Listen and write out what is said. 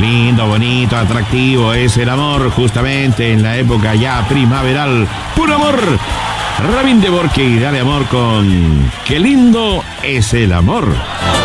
lindo, bonito, atractivo es el amor, justamente en la época ya primaveral. ¡Puro amor! Rabín de Borque y Dale Amor con Qué lindo es el amor.